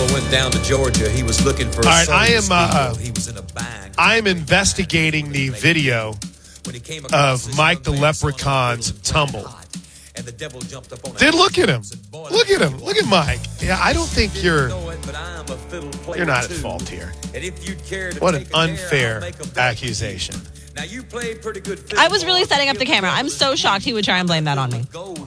went down to Georgia. He was looking for. All right, he was in a bag. I am investigating the video of Mike the Leprechaun's tumble. And the devil jumped up on Dude, look at him. Look at him. Look at Mike. Yeah, I don't think you're not at fault here. What an unfair accusation. Now you played pretty good. I was really setting up the camera. I'm so shocked he would try and blame that on me.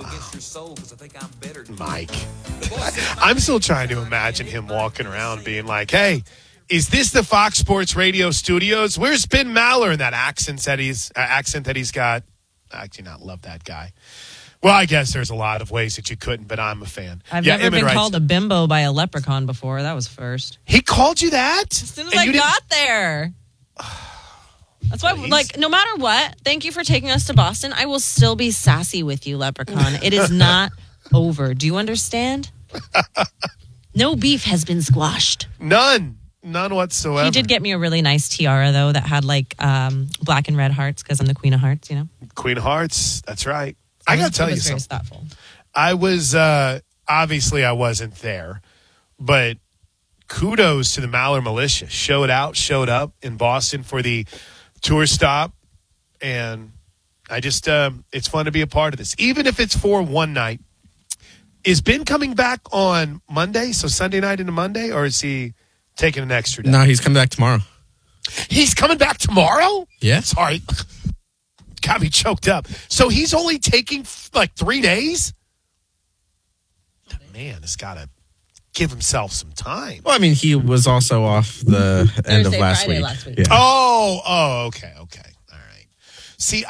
Mike. I'm still trying to imagine him walking around being like, hey, is this the Fox Sports Radio studios? Where's Ben Maller and that accent that he's got? I do not love that guy. Well, I guess there's a lot of ways that you couldn't, but I'm a fan. I've never been called a bimbo by a leprechaun before. That was first. He called you that? As soon as I got there. That's why, no matter what, thank you for taking us to Boston. I will still be sassy with you, Leprechaun. It is not over. Do you understand? No beef has been squashed. None whatsoever. He did get me a really nice tiara, though, that had black and red hearts because I'm the Queen of Hearts, you know? Queen of Hearts. That's right. I got to tell you something. Thoughtful. I was, obviously I wasn't there, but kudos to the Maller Militia. Showed up in Boston for the tour stop, and I just, it's fun to be a part of this, even if it's for one night. Is Ben coming back on Monday, so Sunday night into Monday, or is he taking an extra day? No, he's coming back tomorrow. He's coming back tomorrow? Yeah. Sorry. Got me choked up. So he's only taking 3 days? The man has got to give himself some time. Well, I mean, he was also off the end of last week. Yeah. Oh, okay. All right. See,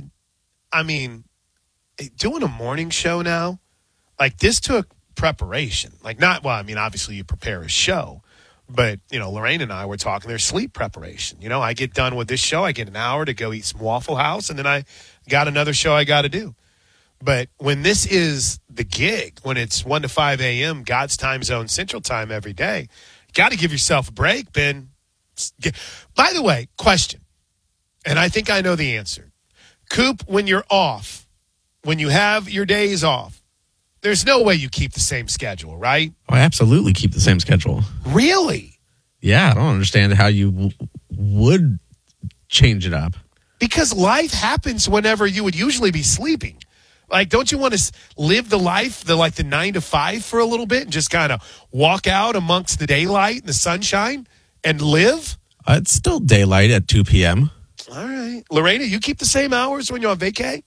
doing a morning show now, this took preparation. Obviously you prepare a show. But, Lorraine and I were talking, there's sleep preparation. I get done with this show. I get an hour to go eat some Waffle House, and then I got another show I got to do. But when this is the gig, when it's 1 to 5 a.m., God's time zone, Central Time every day, you got to give yourself a break, Ben. By the way, question, and I think I know the answer. Coop, when you're off, when you have your days off, there's no way you keep the same schedule, right? Oh, I absolutely keep the same schedule. Really? Yeah, I don't understand how you would change it up. Because life happens whenever you would usually be sleeping. Don't you want to live the life, the 9 to 5 for a little bit and just kind of walk out amongst the daylight and the sunshine and live? It's still daylight at 2 p.m. All right. Lorena, you keep the same hours when you're on vacay?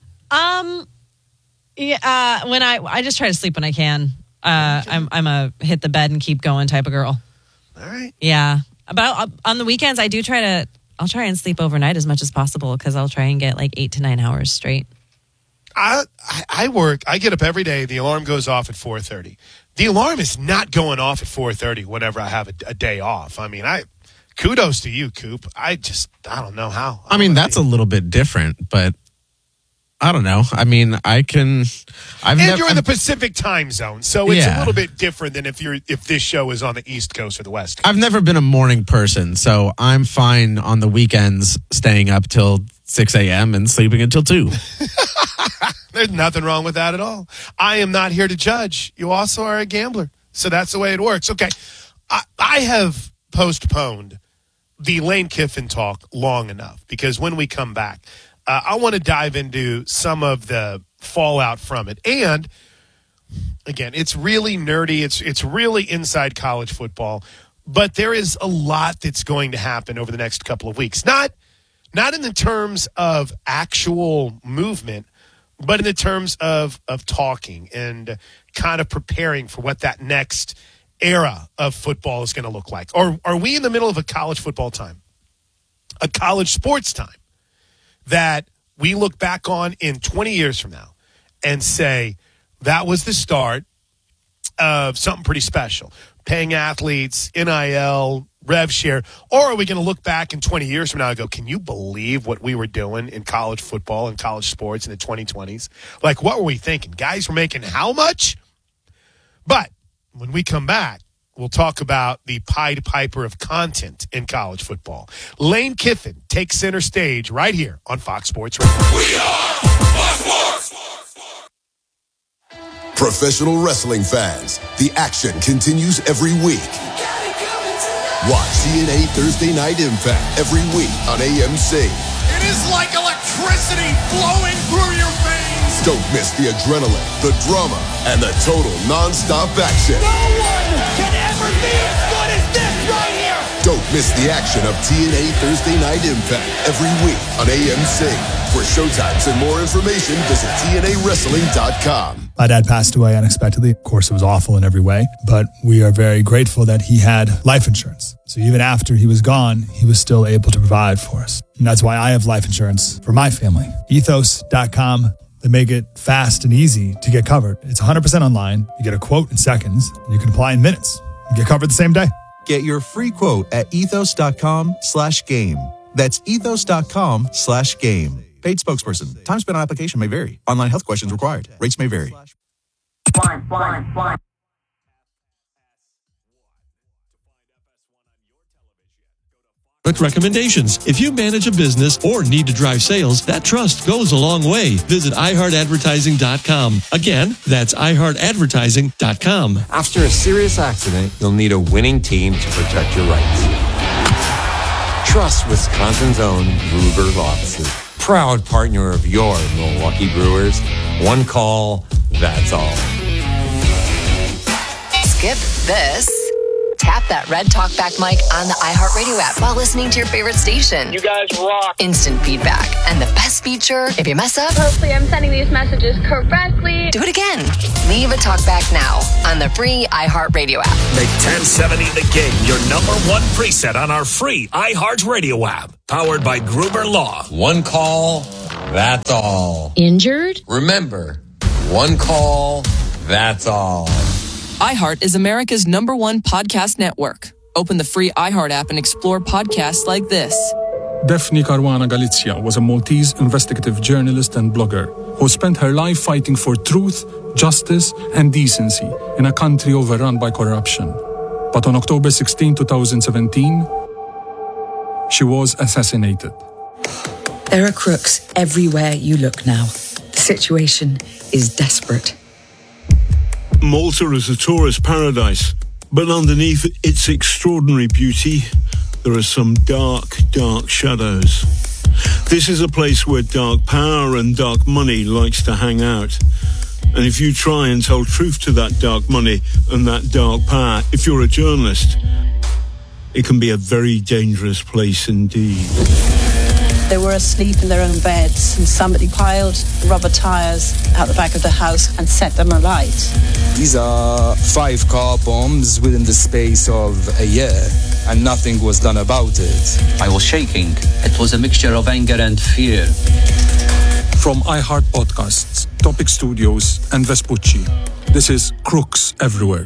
Yeah, when I just try to sleep when I can. I'm a hit the bed and keep going type of girl. All right. Yeah, but on the weekends I'll try and sleep overnight as much as possible because I'll try and get 8 to 9 hours straight. I work. I get up every day. The alarm goes off at 4:30. The alarm is not going off at 4:30 whenever I have a day off. Kudos to you, Coop. I don't know how. That's a little bit different, but. I don't know. You're in the Pacific time zone, so it's a little bit different than if this show is on the East Coast or the West Coast. I've never been a morning person, so I'm fine on the weekends staying up till 6 a.m. and sleeping until 2. There's nothing wrong with that at all. I am not here to judge. You also are a gambler, so that's the way it works. Okay, I have postponed the Lane Kiffin talk long enough because when we come back, I want to dive into some of the fallout from it. And, again, it's really nerdy. It's really inside college football. But there is a lot that's going to happen over the next couple of weeks. Not in the terms of actual movement, but in the terms of talking and kind of preparing for what that next era of football is going to look like. Or are we in the middle of a college football time? A college sports time? That we look back on in 20 years from now and say that was the start of something pretty special. Paying athletes, NIL, rev share. Or are we going to look back in 20 years from now and go, can you believe what we were doing in college football and college sports in the 2020s? What were we thinking? Guys were making how much? But when we come back, we'll talk about the Pied Piper of content in college football. Lane Kiffin takes center stage right here on Fox Sports Radio. We are Fox Sports! Professional wrestling fans, the action continues every week. Watch TNA Thursday Night Impact every week on AMC. It is like electricity flowing through your veins. Don't miss the adrenaline, the drama, and the total non-stop action. No one can ever be as good as this right here. Don't miss the action of TNA Thursday Night Impact every week on AMC. For showtimes and more information, visit TNAWrestling.com. My dad passed away unexpectedly. Of course, it was awful in every way, but we are very grateful that he had life insurance. So even after he was gone, he was still able to provide for us. And that's why I have life insurance for my family. Ethos.com. They make it fast and easy to get covered. It's 100% online. You get a quote in seconds, and you can apply in minutes. You get covered the same day. Get your free quote at ethos.com/game. That's ethos.com/game. Paid spokesperson. Time spent on application may vary. Online health questions required. Rates may vary. With recommendations. If you manage a business or need to drive sales, that trust goes a long way. Visit iHeartAdvertising.com. Again, that's iHeartAdvertising.com. After a serious accident, you'll need a winning team to protect your rights. Trust Wisconsin's own Gruber Law Offices. Proud partner of your Milwaukee Brewers. One call, that's all. Skip this. Tap that red talkback mic on the iHeartRadio app while listening to your favorite station. You guys rock. Instant feedback. And the best feature, if you mess up, hopefully I'm sending these messages correctly. Do it again. Leave a talkback now on the free iHeartRadio app. Make 1070 the game your number one preset on our free iHeartRadio app. Powered by Gruber Law. One call, that's all. Injured? Remember, one call, that's all. iHeart is America's #1 podcast network. Open the free iHeart app and explore podcasts like this. Daphne Caruana Galizia was a Maltese investigative journalist and blogger who spent her life fighting for truth, justice, and decency in a country overrun by corruption. But on October 16, 2017, she was assassinated. There are crooks everywhere you look now. The situation is desperate. Malta is a tourist paradise, but underneath its extraordinary beauty, there are some dark, dark shadows. This is a place where dark power and dark money likes to hang out. And if you try and tell truth to that dark money and that dark power, if you're a journalist, it can be a very dangerous place indeed. They were asleep in their own beds, and somebody piled rubber tires out the back of the house and set them alight. These are 5 car bombs within the space of a year, and nothing was done about it. I was shaking. It was a mixture of anger and fear. From iHeart Podcasts, Topic Studios, and Vespucci, this is Crooks Everywhere.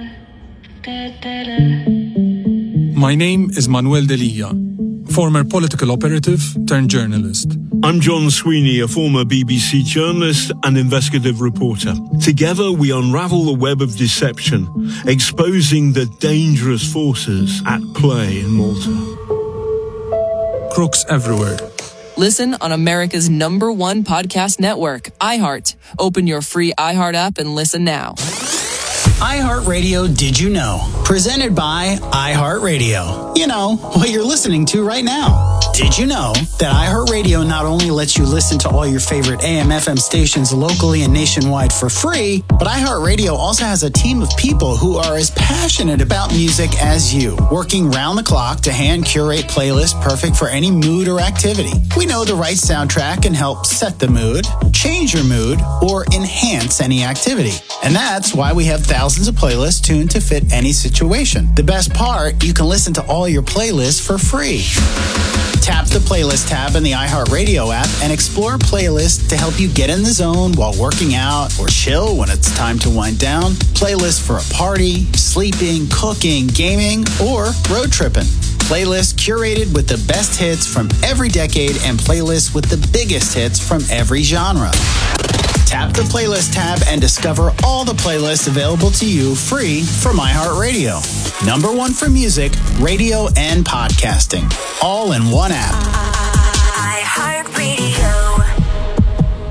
My name is Manuel Delia, former political operative turned journalist. I'm John Sweeney, a former BBC journalist and investigative reporter. Together, we unravel the web of deception, exposing the dangerous forces at play in Malta. Crooks Everywhere. Listen on America's #1 podcast network, iHeart. Open your free iHeart app and listen now. iHeartRadio Did You Know? Presented by iHeartRadio. You know, what you're listening to right now. Did you know that iHeartRadio not only lets you listen to all your favorite AM/FM stations locally and nationwide for free, but iHeartRadio also has a team of people who are as passionate about music as you, working round the clock to hand curate playlists perfect for any mood or activity. We know the right soundtrack can help set the mood, change your mood, or enhance any activity. And that's why we have thousands of playlists tuned to fit any situation. The best part, you can listen to all your playlists for free. Tap the playlist tab in the iHeartRadio app and explore playlists to help you get in the zone while working out or chill when it's time to wind down. Playlists for a party, sleeping, cooking, gaming, or road tripping. Playlists curated with the best hits from every decade and playlists with the biggest hits from every genre. Tap the playlist tab and discover all the playlists available to you free from iHeartRadio. #1 for music, radio, and podcasting. All in one app. iHeartRadio.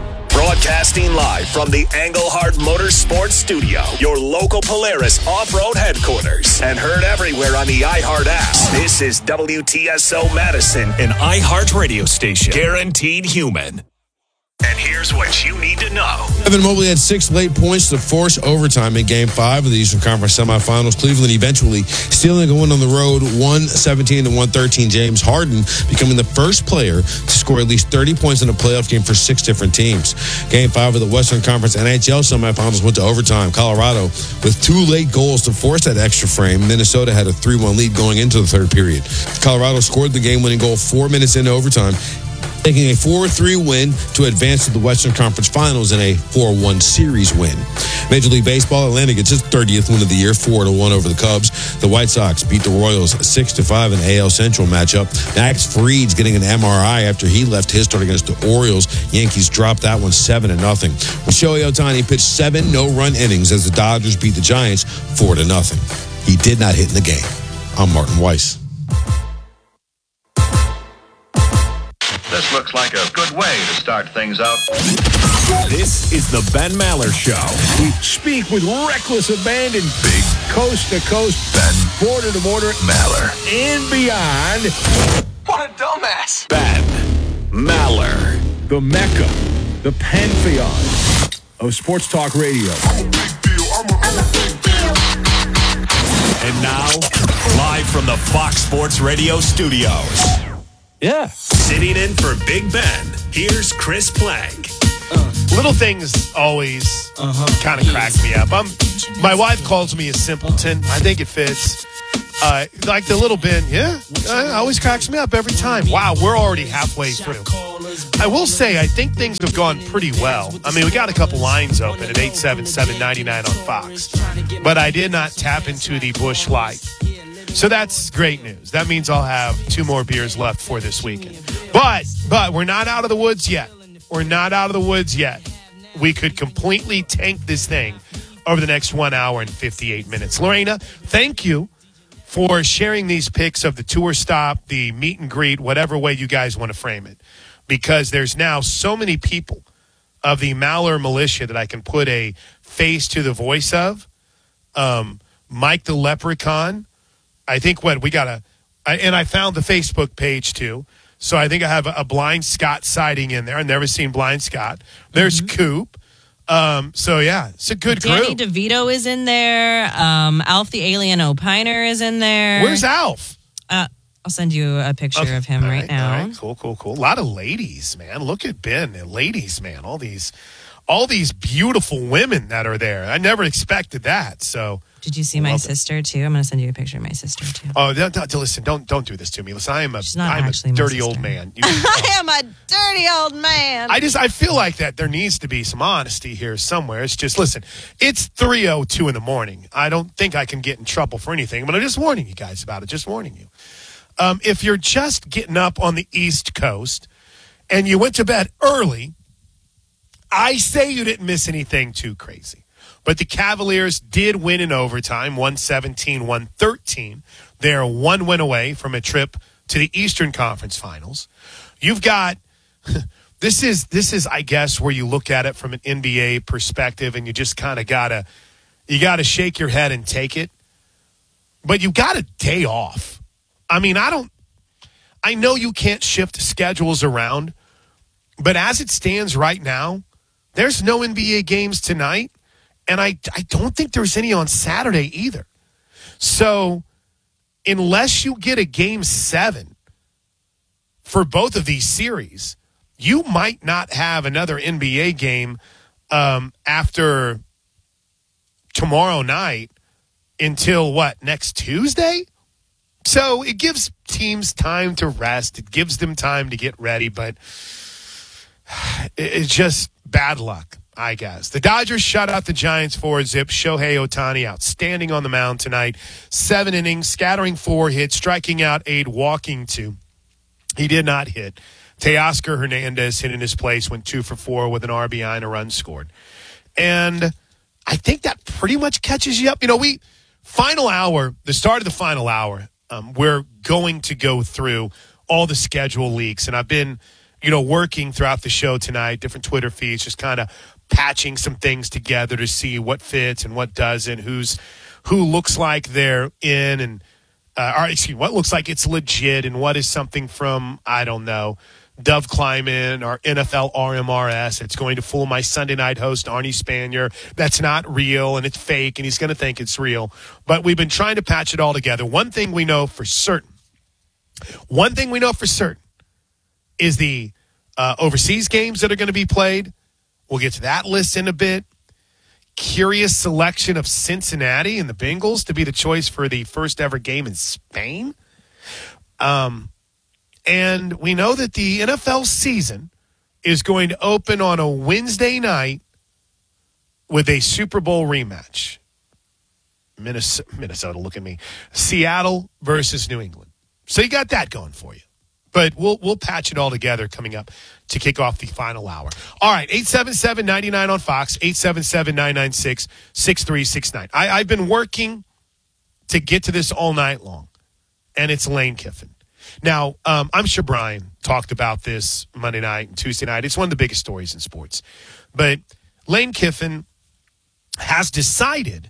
Broadcasting live from the Engelhard Motorsports Studio, your local Polaris off-road headquarters, and heard everywhere on the iHeart app. This is WTSO Madison, an iHeart radio station, guaranteed human. And here's what you need to know. Evan Mobley had 6 late points to force overtime in Game 5 of the Eastern Conference semifinals. Cleveland eventually stealing a win on the road, 117-113. James Harden becoming the first player to score at least 30 points in a playoff game for 6 different teams. Game 5 of the Western Conference NHL semifinals went to overtime. Colorado with 2 late goals to force that extra frame. Minnesota had a 3-1 lead going into the third period. Colorado scored the game-winning goal 4 minutes into overtime, taking a 4-3 win to advance to the Western Conference Finals in a 4-1 series win. Major League Baseball, Atlanta gets its 30th win of the year, 4-1 over the Cubs. The White Sox beat the Royals 6-5 in AL Central matchup. Max Fried's getting an MRI after he left his start against the Orioles. Yankees dropped that one 7-0. Shohei Ohtani pitched 7 no-run innings as the Dodgers beat the Giants 4-0. He did not hit in the game. I'm Martin Weiss. This looks like a good way to start things out. This is the Ben Maller Show. We speak with reckless abandon. Big coast-to-coast, Ben, border-to-border, Maller, and beyond. What a dumbass. Ben Maller. The Mecca, the pantheon of sports talk radio. And now, live from the Fox Sports Radio studios. Yeah. Sitting in for Big Ben, here's Chris Plank. Little things always kind of crack me up. My wife calls me a simpleton. I think it fits. Like the little Ben, always cracks me up every time. Wow, we're already halfway through. I will say, I think things have gone pretty well. I mean, we got a couple lines open at 877-99 on Fox. But I did not tap into the Busch Light. So that's great news. That means I'll have 2 more beers left for this weekend. But we're not out of the woods yet. We're not out of the woods yet. We could completely tank this thing over the next 1 hour and 58 minutes. Lorena, thank you for sharing these pics of the tour stop, the meet and greet, whatever way you guys want to frame it. Because there's now so many people of the Maller militia that I can put a face to the voice of. Mike the Leprechaun. I think and I found the Facebook page too. So I think I have a Blind Scott sighting in there. I've never seen Blind Scott. There's Coop. So yeah, it's a good Danny group. DeVito is in there. Alf the Alien Opiner is in there. Where's Alf? I'll send you a picture of him right now. All right, cool. A lot of ladies, man. Look at Ben, ladies, man. All these beautiful women that are there. I never expected that. So. Did you see my sister too? I'm going to send you a picture of my sister too. Oh, listen! Don't do this to me. Listen, I'm a dirty old man. I am a dirty old man. I feel like that there needs to be some honesty here somewhere. It's just, listen, it's 3:02 in the morning. I don't think I can get in trouble for anything, but I'm just warning you guys about it. Just warning you. If you're just getting up on the East Coast and you went to bed early, I say you didn't miss anything too crazy. But the Cavaliers did win in overtime, 117-113. They're 1 win away from a trip to the Eastern Conference Finals. You've got this is I guess where you look at it from an NBA perspective, and you just kind of gotta shake your head and take it. But you got a day off. I mean, I know you can't shift schedules around, but as it stands right now, there's no NBA games tonight. And I don't think there's any on Saturday either. So unless you get a Game 7 for both of these series, you might not have another NBA game after tomorrow night until next Tuesday? So it gives teams time to rest. It gives them time to get ready, but it's just bad luck, I guess. The Dodgers shut out the Giants 4-0. Shohei Ohtani outstanding on the mound tonight. 7 innings, scattering 4 hits, striking out 8, walking 2. He did not hit. Teoscar Hernandez hit in his place, went 2 for 4 with an RBI and a run scored. And I think that pretty much catches you up. Final hour, the start of the final hour, we're going to go through all the schedule leaks. And I've been working throughout the show tonight, different Twitter feeds, just kind of patching some things together to see what fits and what doesn't, who looks like they're in and what looks like it's legit and what is something from, I don't know, Dove Kleiman or NFL RMRS. It's going to fool my Sunday night host, Arnie Spanier. That's not real and it's fake and he's going to think it's real. But we've been trying to patch it all together. One thing we know for certain is the overseas games that are going to be played. We'll get to that list in a bit. Curious selection of Cincinnati and the Bengals to be the choice for the first ever game in Spain. And we know that the NFL season is going to open on a Wednesday night with a Super Bowl rematch. Minnesota, look at me. Seattle versus New England. So you got that going for you. But we'll patch it all together coming up to kick off the final hour. All right, 877-99 on Fox, 877-996-6369. I've been working to get to this all night long, and it's Lane Kiffin. Now, I'm sure Brian talked about this Monday night and Tuesday night. It's one of the biggest stories in sports. But Lane Kiffin has decided,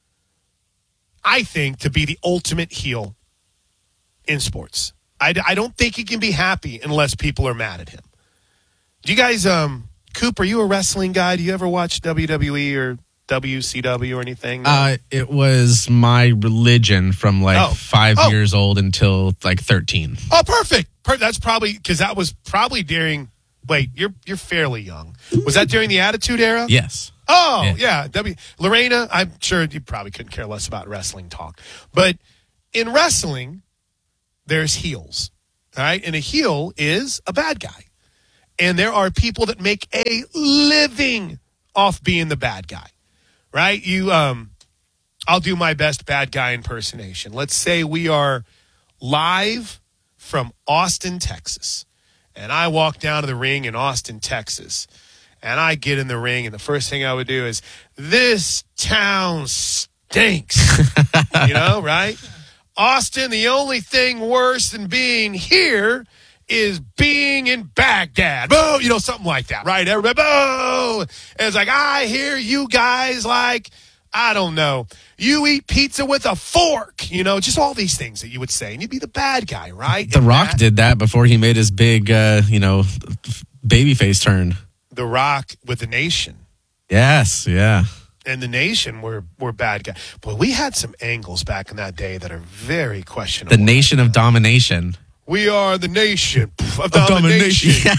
I think, to be the ultimate heel in sports. I don't think he can be happy unless people are mad at him. Do you guys, Coop, are you a wrestling guy? Do you ever watch WWE or WCW or anything? It was my religion from 5 years old until 13. Oh, perfect. That's probably because that was probably during. Wait, you're fairly young. Was that during the Attitude Era? Yes. Oh, yeah. Lorena, I'm sure you probably couldn't care less about wrestling talk. But in wrestling, there's heels, all right? And a heel is a bad guy. And there are people that make a living off being the bad guy, right? I'll do my best bad guy impersonation. Let's say we are live from Austin, Texas. And I walk down to the ring in Austin, Texas. And I get in the ring, and the first thing I would do is, this town stinks. Right? Austin, the only thing worse than being here is being in Baghdad. Boo! Something like that, right? Everybody, boo! And it's like, I hear you guys I don't know, you eat pizza with a fork, just all these things that you would say. And you'd be the bad guy, right? The Rock did that before he made his big, babyface turn. The Rock with the Nation. Yes, yeah. And the Nation were bad guys. But we had some angles back in that day that are very questionable. The Nation of Domination. We are the nation of domination.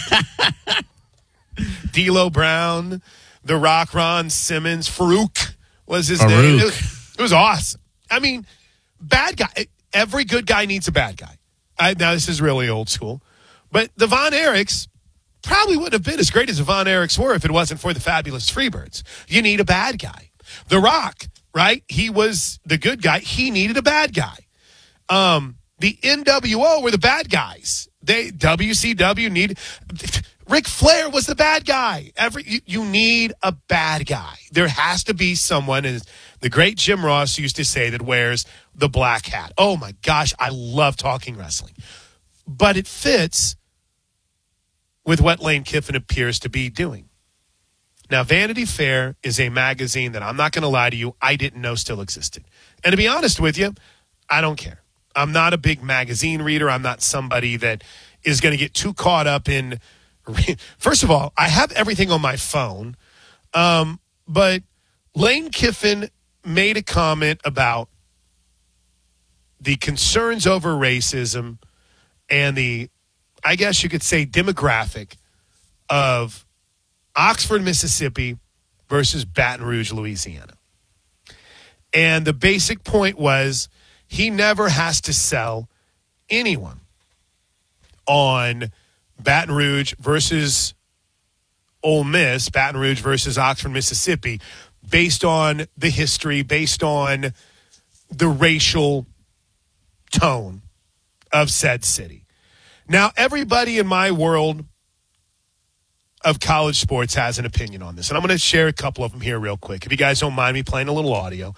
D'Lo Brown, The Rock, Ron Simmons, Farouk was his name. It was awesome. I mean, bad guy. Every good guy needs a bad guy. Now, this is really old school. But the Von Erichs probably wouldn't have been as great as the Von Erichs were if it wasn't for the fabulous Freebirds. You need a bad guy. The Rock, right? He was the good guy. He needed a bad guy. The NWO were the bad guys. WCW needed. Ric Flair was the bad guy. You need a bad guy. There has to be someone, as the great Jim Ross used to say, that wears the black hat. Oh my gosh, I love talking wrestling. But it fits with what Lane Kiffin appears to be doing. Now, Vanity Fair is a magazine that I'm not going to lie to you, I didn't know still existed. And to be honest with you, I don't care. I'm not a big magazine reader. I'm not somebody that is going to get too caught up in. First of all, I have everything on my phone. But Lane Kiffin made a comment about the concerns over racism and the, I guess you could say, demographic of Oxford, Mississippi versus Baton Rouge, Louisiana. And the basic point was he never has to sell anyone on Baton Rouge versus Ole Miss, Baton Rouge versus Oxford, Mississippi, based on the history, based on the racial tone of said city. Now, everybody in my world of college sports has an opinion on this, and I'm going to share a couple of them here real quick, if you guys don't mind me playing a little audio,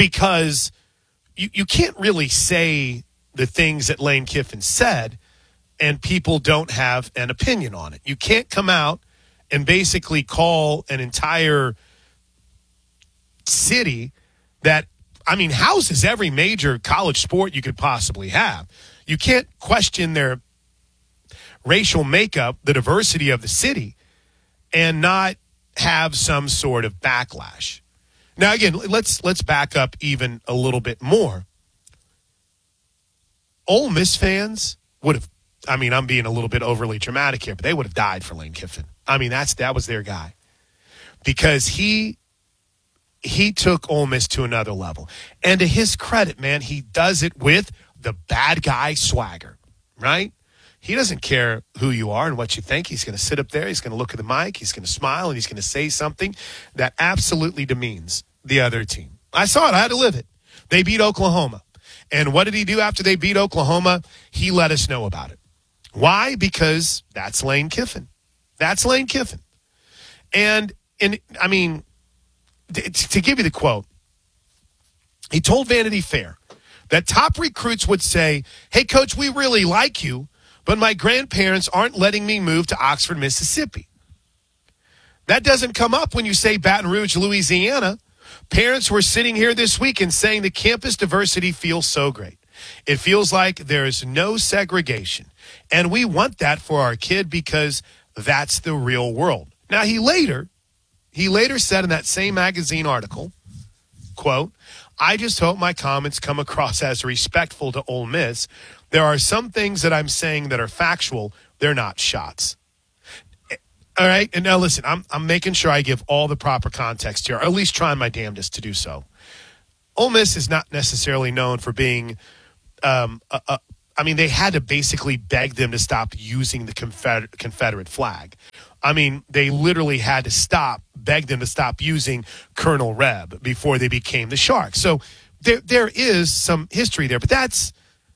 because you can't really say the things that Lane Kiffin said and people don't have an opinion on it. You can't come out and basically call an entire city that, houses every major college sport you could possibly have. You can't question their racial makeup, the diversity of the city, and not have some sort of backlash. Now, again, let's back up even a little bit more. Ole Miss fans would have, I'm being a little bit overly dramatic here, but they would have died for Lane Kiffin. That was their guy. Because he took Ole Miss to another level. And to his credit, man, he does it with the bad guy swagger, right? He doesn't care who you are and what you think. He's going to sit up there. He's going to look at the mic. He's going to smile, and he's going to say something that absolutely demeans the other team. I saw it. I had to live it. They beat Oklahoma. And what did he do after they beat Oklahoma? He let us know about it. Why? Because that's Lane Kiffin. That's Lane Kiffin. And to give you the quote, he told Vanity Fair that top recruits would say, "Hey, coach, we really like you, but my grandparents aren't letting me move to Oxford, Mississippi." That doesn't come up when you say Baton Rouge, Louisiana. Parents were sitting here this week and saying the campus diversity feels so great. It feels like there is no segregation. And we want that for our kid because that's the real world. Now, he later said in that same magazine article, quote, "I just hope my comments come across as respectful to Ole Miss. There are some things that I'm saying that are factual. They're not shots." All right. And now listen, I'm making sure I give all the proper context here, or at least trying my damnedest to do so. Ole Miss is not necessarily known for being, they had to basically beg them to stop using the Confederate flag. They literally had to beg them to stop using Colonel Reb before they became the Sharks. So there is some history there, but that's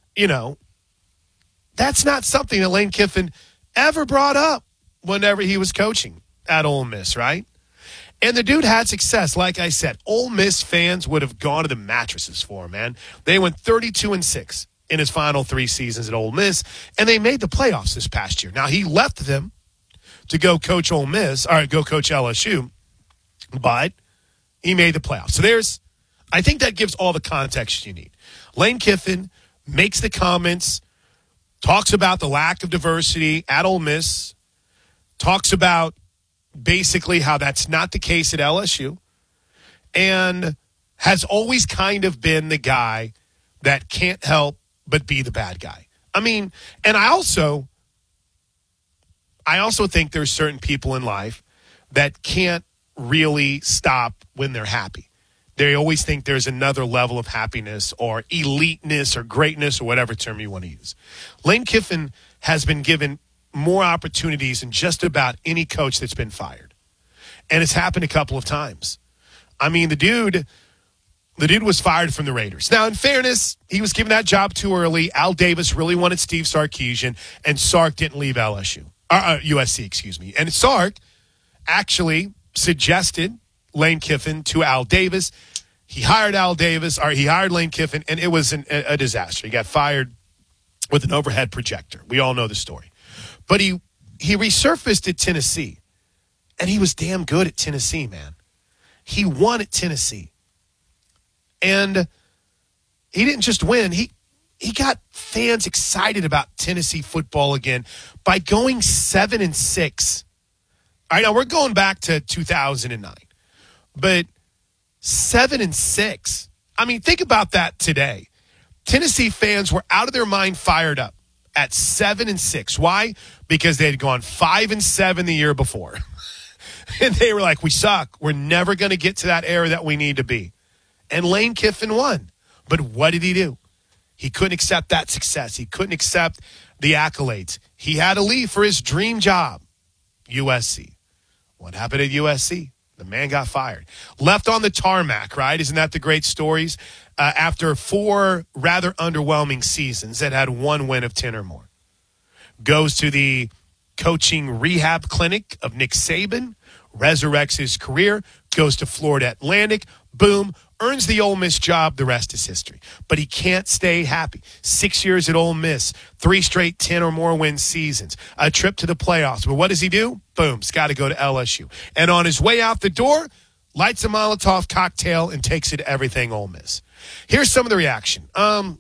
not something that Lane Kiffin ever brought up whenever he was coaching at Ole Miss, right? And the dude had success. Like I said, Ole Miss fans would have gone to the mattresses for him, man. They went 32-6 in his final 3 seasons at Ole Miss, and they made the playoffs this past year. Now, he left them to go coach Ole Miss, or go coach LSU, but he made the playoffs. So I think that gives all the context you need. Lane Kiffin makes the comments, talks about the lack of diversity at Ole Miss, talks about basically how that's not the case at LSU, and has always kind of been the guy that can't help but be the bad guy. And I also think there's certain people in life that can't really stop when they're happy. They always think there's another level of happiness or eliteness or greatness or whatever term you want to use. Lane Kiffin has been given more opportunities than just about any coach that's been fired. And it's happened a couple of times. The dude was fired from the Raiders. Now, in fairness, he was given that job too early. Al Davis really wanted Steve Sarkisian, and Sark didn't leave USC, excuse me. And Sark actually suggested Lane Kiffin to Al Davis. He hired Lane Kiffin, and it was a disaster. He got fired with an overhead projector. We all know the story. But he resurfaced at Tennessee, and he was damn good at Tennessee, man. He won at Tennessee. And he didn't just win. He got fans excited about Tennessee football again by going 7-6. All right, now we're going back to 2009. But 7-6. Think about that today. Tennessee fans were out of their mind fired up at 7-6. Why? Because they had gone 5-7 the year before. And they were like, we suck. We're never going to get to that era that we need to be. And Lane Kiffin won. But what did he do? He couldn't accept that success. He couldn't accept the accolades. He had to leave for his dream job, USC. What happened at USC? The man got fired. Left on the tarmac, right? Isn't that the great stories? After 4 rather underwhelming seasons that had 1 win of 10 or more. Goes to the coaching rehab clinic of Nick Saban, resurrects his career, goes to Florida Atlantic, boom, earns the Ole Miss job, the rest is history. But he can't stay happy. 6 years at Ole Miss, 3 straight 10 or more win seasons, a trip to the playoffs. But what does he do? Boom, he's got to go to LSU. And on his way out the door, lights a Molotov cocktail and takes it to everything Ole Miss. Here's some of the reaction. I'm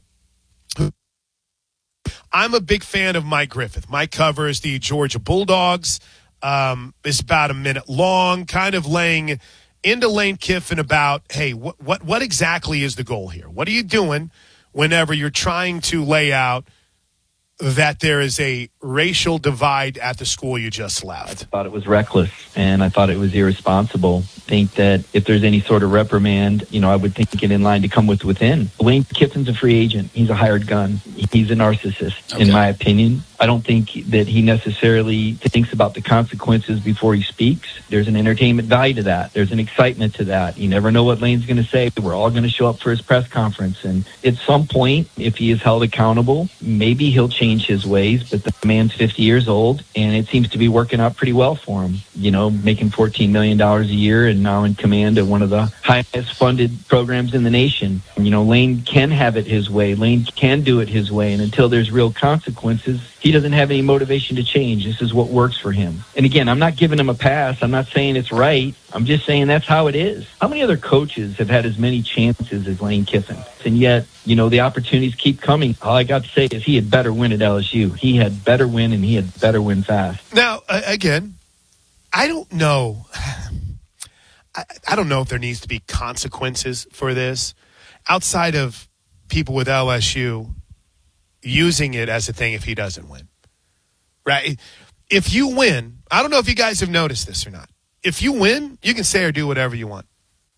a big fan of Mike Griffith. Mike covers the Georgia Bulldogs. It's about a minute long, kind of laying into Lane Kiffin about, hey, what exactly is the goal here? What are you doing whenever you're trying to lay out that there is a racial divide at the school you just left? I thought it was reckless, and I thought it was irresponsible. I think that if there's any sort of reprimand, I would think it in line to come within. Lane Kiffin's a free agent. He's a hired gun. He's a narcissist, in my opinion. I don't think that he necessarily thinks about the consequences before he speaks. There's an entertainment value to that. There's an excitement to that. You never know what Lane's going to say. We're all going to show up for his press conference. And at some point, if he is held accountable, maybe he'll change his ways. But the man's 50 years old, and it seems to be working out pretty well for him. Making $14 million a year and now in command of one of the highest funded programs in the nation. Lane can have it his way. Lane can do it his way. And until there's real consequences, he doesn't have any motivation to change. This is what works for him. And again, I'm not giving him a pass. I'm not saying it's right. I'm just saying that's how it is. How many other coaches have had as many chances as Lane Kiffin? And yet, the opportunities keep coming. All I got to say is he had better win at LSU. He had better win, and he had better win fast. Now, again, I don't know. I don't know if there needs to be consequences for this outside of people with LSU using it as a thing if he doesn't win, right? If you win, I don't know if you guys have noticed this or not. If you win, you can say or do whatever you want.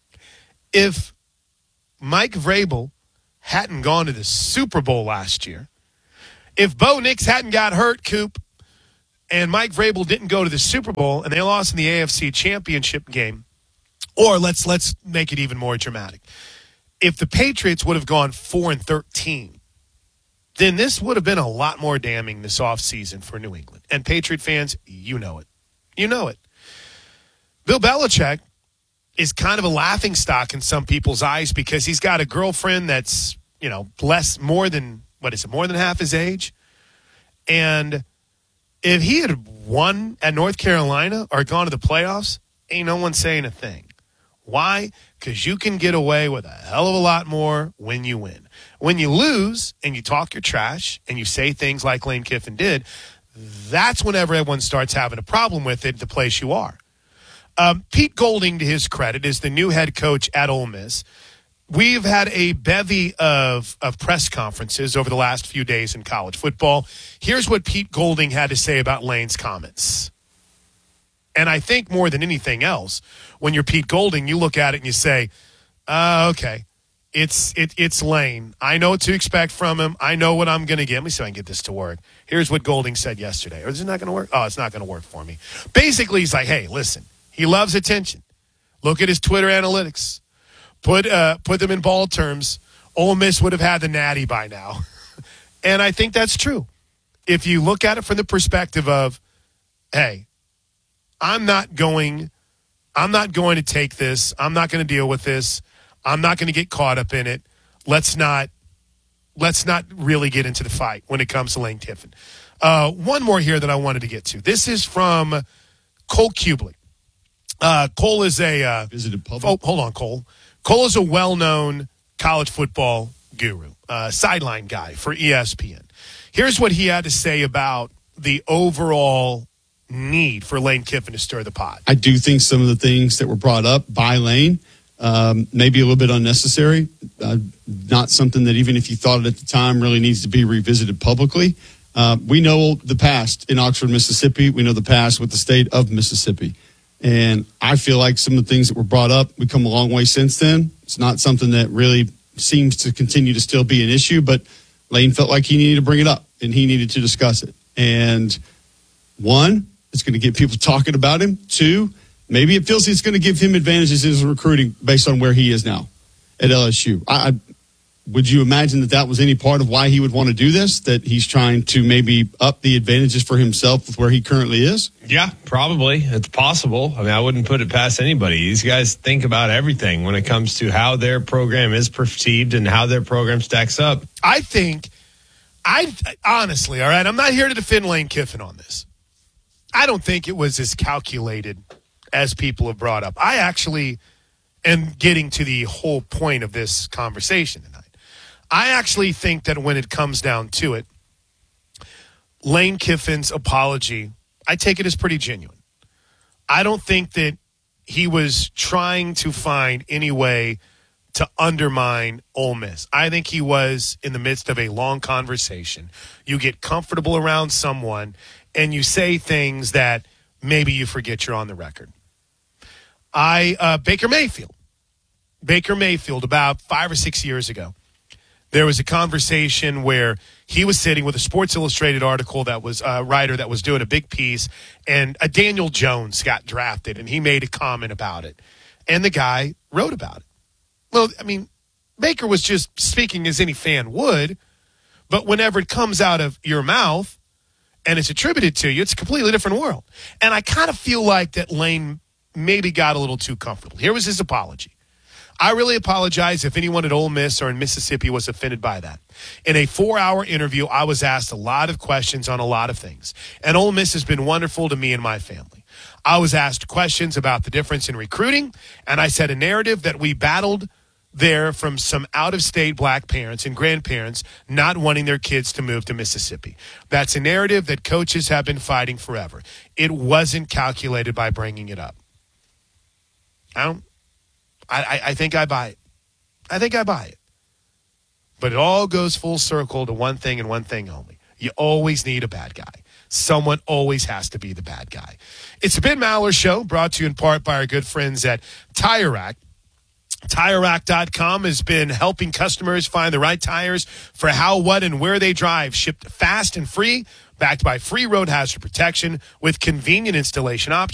If Mike Vrabel hadn't gone to the Super Bowl last year, if Bo Nix hadn't got hurt, Coop, and Mike Vrabel didn't go to the Super Bowl and they lost in the AFC Championship game, or let's make it even more dramatic. If the Patriots would have gone 4-13, then this would have been a lot more damning this offseason for New England. And Patriot fans, you know it. You know it. Bill Belichick is kind of a laughingstock in some people's eyes because he's got a girlfriend that's, more than half his age. And if he had won at North Carolina or gone to the playoffs, ain't no one saying a thing. Why? Because you can get away with a hell of a lot more when you win. When you lose and you talk your trash and you say things like Lane Kiffin did, that's whenever everyone starts having a problem with it, the place you are. Pete Golding, to his credit, is the new head coach at Ole Miss. We've had a bevy of press conferences over the last few days in college football. Here's what Pete Golding had to say about Lane's comments. And I think more than anything else, when you're Pete Golding, you look at it and you say, okay, it's Lane. I know what to expect from him. I know what I'm going to get. Let me see if I can get this to work. Here's what Golding said yesterday. Or is it not going to work? Oh, it's not going to work for me. Basically, he's like, hey, listen, he loves attention. Look at his Twitter analytics. Put them in ball terms. Ole Miss would have had the natty by now. And I think that's true. If you look at it from the perspective of, hey, I'm not going to take this. I'm not going to deal with this. I'm not going to get caught up in it. Let's not really get into the fight when it comes to Lane Kiffin. One more here that I wanted to get to. This is from Cole Kubelik. Cole is a visited public. Oh, hold on, Cole. Cole is a well-known college football guru, sideline guy for ESPN. Here's what he had to say about the overall need for Lane Kiffin to stir the pot. I do think some of the things that were brought up by Lane maybe a little bit unnecessary. Not something that even if you thought it at the time really needs to be revisited publicly. We know the past in Oxford, Mississippi. We know the past with the state of Mississippi. And I feel like some of the things that were brought up, we've come a long way since then. It's not something that really seems to continue to still be an issue, but Lane felt like he needed to bring it up and he needed to discuss it. And one, it's going to get people talking about him. Two, maybe it feels it's going to give him advantages in his recruiting based on where he is now at LSU. would you imagine that was any part of why he would want to do this? That he's trying to maybe up the advantages for himself with where he currently is? Yeah, probably. It's possible. I mean, I wouldn't put it past anybody. These guys think about everything when it comes to how their program is perceived and how their program stacks up. I honestly, all right, I'm not here to defend Lane Kiffin on this. I don't think it was as calculated as people have brought up. I actually am getting to the whole point of this conversation tonight. I actually think that when it comes down to it, Lane Kiffin's apology, I take it as pretty genuine. I don't think that he was trying to find any way to undermine Ole Miss. I think he was in the midst of a long conversation. You get comfortable around someone and you say things that maybe you forget you're on the record. Baker Mayfield, about 5 or 6 years ago, there was a conversation where he was sitting with a Sports Illustrated article that was a writer that was doing a big piece, and a Daniel Jones got drafted, and he made a comment about it. And the guy wrote about it. Well, I mean, Baker was just speaking as any fan would, but whenever it comes out of your mouth and it's attributed to you, it's a completely different world. And I kind of feel like that Lane maybe got a little too comfortable. Here was his apology. I really apologize if anyone at Ole Miss or in Mississippi was offended by that. In a 4-hour interview, I was asked a lot of questions on a lot of things. And Ole Miss has been wonderful to me and my family. I was asked questions about the difference in recruiting, and I said a narrative that we battled there from some out-of-state black parents and grandparents not wanting their kids to move to Mississippi. That's a narrative that coaches have been fighting forever. It wasn't calculated by bringing it up. I think I buy it. I think I buy it. But it all goes full circle to one thing and one thing only. You always need a bad guy. Someone always has to be the bad guy. It's the Ben Maller Show, brought to you in part by our good friends at Tire Rack. TireRack.com has been helping customers find the right tires for how, what, and where they drive. Shipped fast and free, backed by free road hazard protection with convenient installation options.